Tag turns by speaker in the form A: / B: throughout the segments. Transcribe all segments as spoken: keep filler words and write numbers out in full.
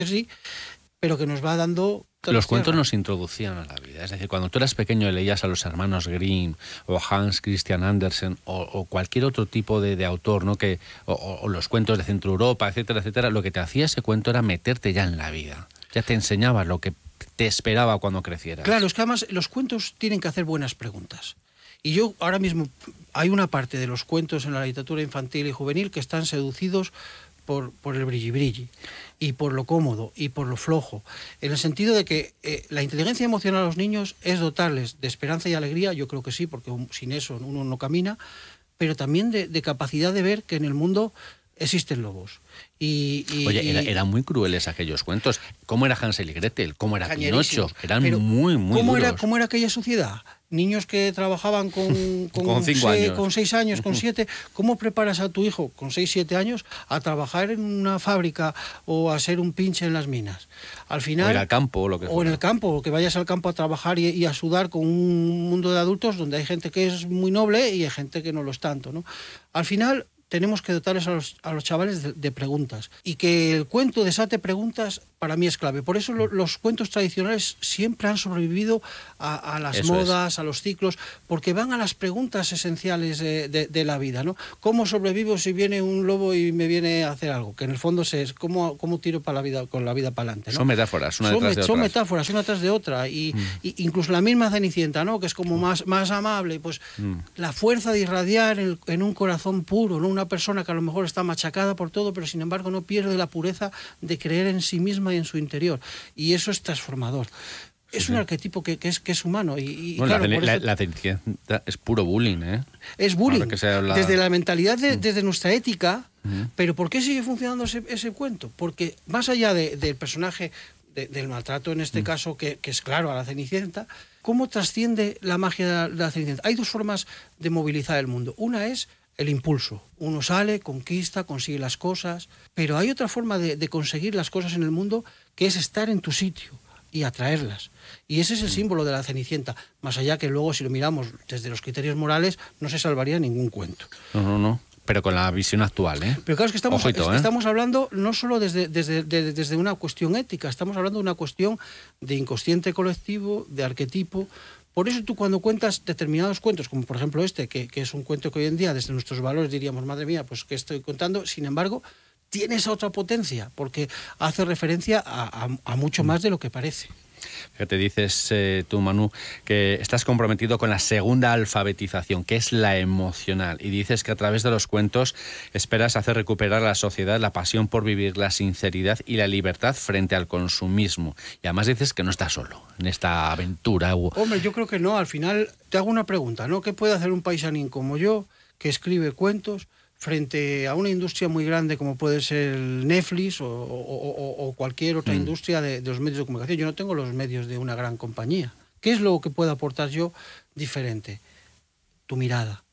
A: sí, pero que nos va dando...
B: Los cuentos nos introducían a la vida. Es decir, cuando tú eras pequeño y leías a los hermanos Grimm o Hans Christian Andersen o, o cualquier otro tipo de, de autor, ¿no? que o, o los cuentos de Centro Europa, etcétera, etcétera, lo que te hacía ese cuento era meterte ya en la vida. Ya te enseñaba lo que te esperaba cuando crecieras.
A: Claro, es que además los cuentos tienen que hacer buenas preguntas. Y yo ahora mismo, hay una parte de los cuentos en la literatura infantil y juvenil que están seducidos por, por el brilli-brilli, y por lo cómodo, y por lo flojo, en el sentido de que eh, la inteligencia emocional a los niños es dotarles de esperanza y alegría, yo creo que sí, porque un, sin eso uno no camina, pero también de, de capacidad de ver que en el mundo existen lobos. Y, y,
B: Oye, era,
A: y,
B: eran muy crueles aquellos cuentos. ¿Cómo era Hansel y Gretel? ¿Cómo era Pinocho? Eran
A: pero
B: muy, muy
A: ¿cómo
B: duros.
A: Era, ¿Cómo era aquella sociedad? Niños que trabajaban con, con,
B: con cinco
A: seis,
B: años.
A: con seis años, con siete. ¿Cómo preparas a tu hijo con seis, siete años a trabajar en una fábrica o a ser un pinche en las minas? Al final,
B: o ir al campo, lo que
A: O en el campo, o que vayas al campo a trabajar y, y a sudar con un mundo de adultos donde hay gente que es muy noble y hay gente que no lo es tanto, ¿no? Al final tenemos que dotarles a los, a los chavales de, de preguntas. Y que el cuento desate preguntas, para mí es clave. Por eso lo, los cuentos tradicionales siempre han sobrevivido a, a las
B: eso
A: modas,
B: es.
A: a los ciclos, porque van a las preguntas esenciales de, de, de la vida, ¿no? ¿Cómo sobrevivo si viene un lobo y me viene a hacer algo? Que en el fondo es cómo, cómo tiro para la vida, con la vida para adelante, ¿no?
B: Son metáforas, una
A: son,
B: detrás de
A: son
B: otras.
A: metáforas, una tras de otra. Y,
B: mm.
A: y incluso la misma Cenicienta, ¿no? Que es como más, más amable. Pues
B: mm.
A: la fuerza de irradiar en, en un corazón puro, ¿no? Una persona que a lo mejor está machacada por todo, pero sin embargo no pierde la pureza de creer en sí misma y en su interior. Y eso es transformador. Es sí, un sí. arquetipo que, que, es, que es humano. Y, y
B: bueno,
A: claro,
B: la,
A: eso,
B: la, la es puro bullying, ¿eh?
A: Es bullying.
B: Habla...
A: Desde la mentalidad, de, mm. desde nuestra ética.
B: Mm.
A: Pero ¿por qué sigue funcionando ese, ese cuento? Porque más allá de, del personaje, de, del maltrato en este mm. caso, que, que es claro a la Cenicienta, ¿cómo trasciende la magia de la Cenicienta? Hay dos formas de movilizar el mundo. Una es el impulso. Uno sale, conquista, consigue las cosas, pero hay otra forma de, de conseguir las cosas en el mundo, que es estar en tu sitio y atraerlas. Y ese es el símbolo de la Cenicienta, más allá que luego, si lo miramos desde los criterios morales, no se salvaría ningún cuento.
B: No, no, no. Pero con la visión actual, ¿eh?
A: Pero claro, es que estamos,
B: Ojito,
A: es,
B: ¿eh?
A: estamos hablando no solo desde, desde, desde, desde una cuestión ética, estamos hablando de una cuestión de inconsciente colectivo, de arquetipo. Por eso tú cuando cuentas determinados cuentos, como por ejemplo este, que, que es un cuento que hoy en día desde nuestros valores diríamos, madre mía, pues ¿qué estoy contando? Sin embargo, tiene esa otra potencia, porque hace referencia a, a, a mucho más de lo que parece.
B: Que te dices eh, tú, Manu, que estás comprometido con la segunda alfabetización, que es la emocional, y dices que a través de los cuentos esperas hacer recuperar a la sociedad la pasión por vivir, la sinceridad y la libertad frente al consumismo. Y además dices que no estás solo en esta aventura.
A: Hombre, yo creo que no. Al final te hago una pregunta, ¿no? ¿Qué puede hacer un paisanín como yo, que escribe cuentos, frente a una industria muy grande como puede ser Netflix o, o, o, o cualquier otra mm. industria de, de los medios de comunicación? Yo no tengo los medios de una gran compañía. ¿Qué es lo que puedo aportar yo diferente? Tu mirada.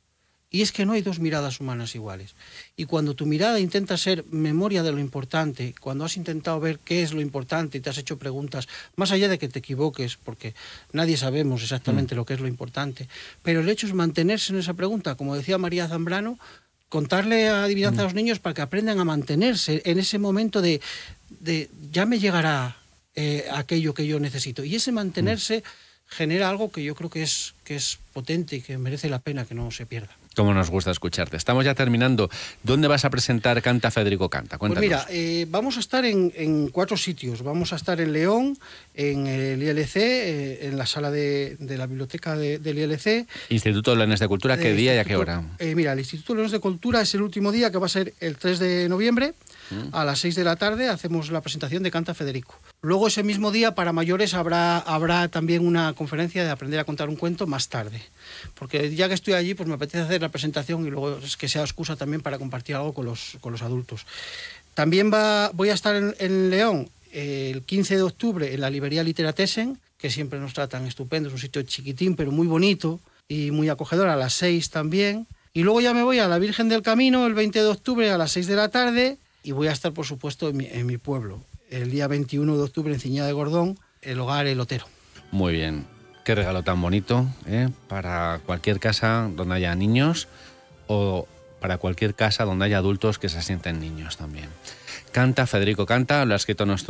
A: Y es que no hay dos miradas humanas iguales. Y cuando tu mirada intenta ser memoria de lo importante, cuando has intentado ver qué es lo importante y te has hecho preguntas, más allá de que te equivoques, porque nadie sabemos exactamente mm. lo que es lo importante, pero el hecho es mantenerse en esa pregunta, como decía María Zambrano, contarle adivinanzas mm. a los niños para que aprendan a mantenerse en ese momento de, de ya me llegará eh, aquello que yo necesito. Y ese mantenerse mm. genera algo que yo creo que es, que es potente y que merece la pena que no se pierda.
B: Cómo nos gusta escucharte. Estamos ya terminando. ¿Dónde vas a presentar Canta Federico Canta? Cuéntanos.
A: Pues mira, eh, vamos a estar en, en cuatro sitios. Vamos a estar en León, en el I L C, eh, en la sala de, de la biblioteca de, del I L C.
B: Instituto de Leones de Cultura, ¿qué eh, día y a qué hora?
A: Eh, mira, el Instituto de Leones de Cultura es el último día, que va a ser el tres de noviembre. Mm. A las seis de la tarde hacemos la presentación de Canta Federico. Luego ese mismo día, para mayores, habrá, habrá también una conferencia de aprender a contar un cuento más tarde. Porque ya que estoy allí, pues me apetece hacer la presentación y luego es que sea excusa también para compartir algo con los, con los adultos. También va, voy a estar en, en León eh, el quince de octubre en la librería Literatessen, que siempre nos tratan estupendo, es un sitio chiquitín pero muy bonito y muy acogedor, a las seis también. Y luego ya me voy a la Virgen del Camino el veinte de octubre a las seis de la tarde y voy a estar, por supuesto, en mi, en mi pueblo, el día veintiuno de octubre en Ciñada de Gordón, el Hogar El Otero.
B: Muy bien. Qué regalo tan bonito, ¿eh? Para cualquier casa donde haya niños o para cualquier casa donde haya adultos que se sienten niños también. Canta, Federico Canta, lo ha escrito nuestro